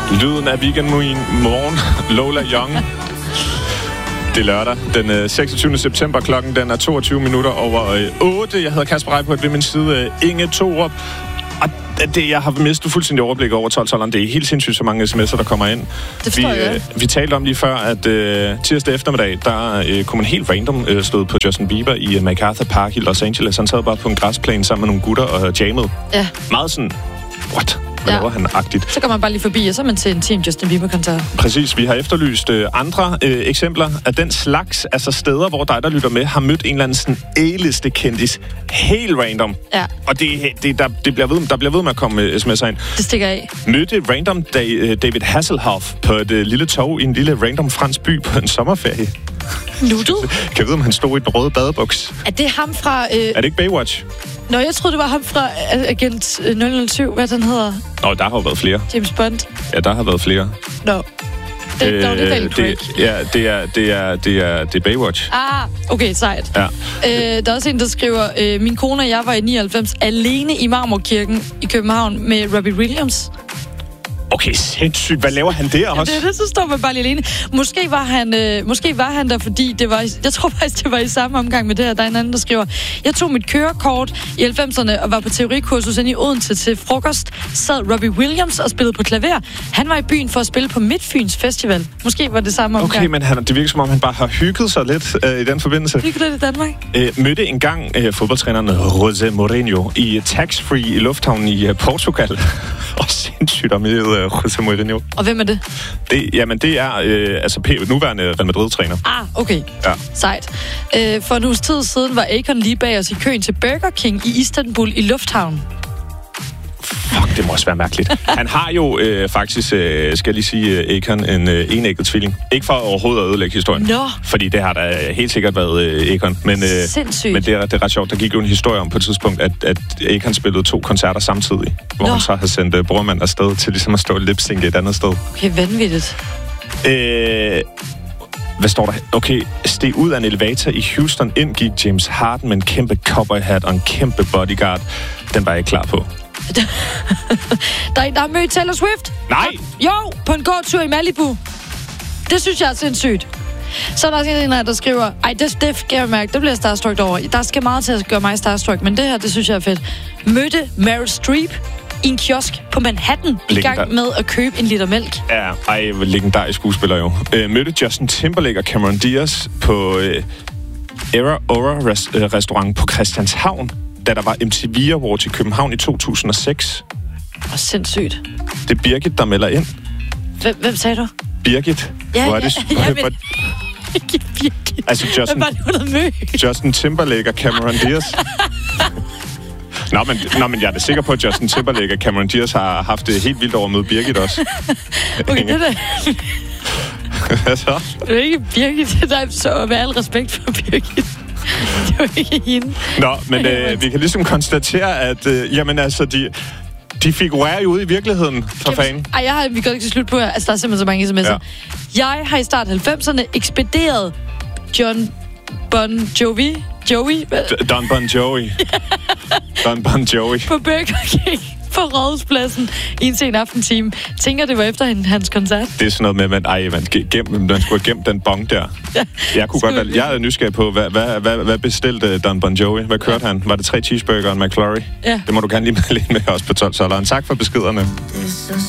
Lyden af weekendmorgen. Lola Young. Det er lørdag, den 26. september. Klokken den er 22 minutter over 8. Jeg hedder Kasper Reippert, ved min side Inge Thorup. Og det, jeg har mistet fuldstændig overblik over 12-12'eren. Det er helt sindssygt, så mange sms'er, der kommer ind. Det forstår jeg. Vi talte om lige før, at tirsdag eftermiddag, der kunne man helt random stå på Justin Bieber i MacArthur Park i Los Angeles. Han sad bare på en græsplæne sammen med nogle gutter og jammede. Ja. Meget sådan, what? Hvad laver han-agtigt? Så går man bare lige forbi, og så er man til en Team Justin Bieber-koncert. Præcis. Vi har efterlyst andre eksempler af den slags, altså steder, hvor dig, der lytter med, har mødt en eller anden sådan A-liste-kendis helt random. Ja. Og der bliver ved med at komme sms'er ind. Det stikker af. Mødte random David Hasselhoff på et lille tog i en lille random fransk by på en sommerferie. Nuttet? Kan jeg vide, om han stod i den røde badebuks? Er det ham fra... Er det ikke Baywatch? Nå, jeg troede, det var ham fra Agent 007. Hvad den hedder? Nå, der har jo været flere. James Bond? Ja, der har været flere. Nå. Det er Baywatch. Okay, sejt. Ja. Der er også en, der skriver, min kone og jeg var i 99 alene i Marmorkirken i København med Robbie Williams. Okay, sindssygt. Hvad laver han der også? Det så står man bare lige alene. Måske var han der, fordi det var... Jeg tror faktisk, det var i samme omgang med det her. Der er en anden, der skriver, jeg tog mit kørekort i 90'erne og var på teorikursus inde i Odense til frokost. Sad Robbie Williams og spillede på klaver. Han var i byen for at spille på Midtfyns Festival. Måske var det samme omgang. Okay, men det virker som om, han bare har hygget sig lidt i den forbindelse. Hygget lidt i Danmark. Mødte engang fodboldtræneren José Mourinho i tax-free i lufthavnen i Portugal. Sindssygt om José Mourinho. Og hvem er det? Det er nuværende Real Madrid-træner. Okay. Ja. Sejt. For en uges tid siden var Akon lige bag os i køen til Burger King i Istanbul i lufthavnen. Fuck, det må også være mærkeligt. Han har jo faktisk, skal jeg lige sige, Akon en enægget tvilling. Ikke for overhovedet at ødelægge historien. Nå. Fordi det har da helt sikkert været Akon. Men det er ret sjovt. Der gik jo en historie om på et tidspunkt, at Akon spillede 2 koncerter samtidig. Hvor han så har sendt brormand afsted til ligesom at stå i lip-sync et andet sted. Okay, vanvittigt. Hvad står der? Okay, steg ud af en elevator i Houston. Ind gik James Harden med en kæmpe cowboyhat og en kæmpe bodyguard. Den var jeg ikke klar på. Der er en, der har mødt Taylor Swift. Nej! Jo, på en gårdtur i Malibu. Det synes jeg er sindssygt. Så er der også en, der skriver, det skal jeg mærke, det bliver jeg starstruck over. Der skal meget til at gøre mig starstruck, men det her, det synes jeg er fedt. Mødte Meryl Streep i en kiosk på Manhattan i gang med at købe en liter mælk. Ja, legendarisk skuespiller jo. Mødte Justin Timberlake og Cameron Diaz på Aura-restaurant på Christianshavn, da der var MTV Awards i København i 2006. Sindssygt. Det er Birgit, der melder ind. Hvem sagde du? Birgit. Hvor er det? Ikke Birgit. Altså Justin Timberlake og Cameron Diaz. Nå, men jeg er da sikker på, at Justin Timberlake og Cameron Diaz har haft det helt vildt over med Birgit også. Okay, det der. Hvad så? Det er ikke Birgit. Der er så med al respekt for Birgit. Det var ikke hende. Nå, men vi kan ligesom konstatere, at de figurerer jo ude i virkeligheden, for fanden. Vi går ikke til slut på her. Altså, der er simpelthen så mange sms'er. Ja. Jeg har i start 90'erne ekspederet Don Bon Jovi. Don Bon Jovi. På Burger King på Rådhuspladsen i en sen aftentime. Tænker, det var efter hans koncert. Det er sådan noget med, man skulle have gemt den bong der. Ja. Jeg er nysgerrig på, hvad bestilte Don Bon Jovi? Hvad kørte han? Var det 3 cheeseburger og en McFlurry? Ja. Det må du gerne lige melde med os på 12-12'eren. Tak for beskederne.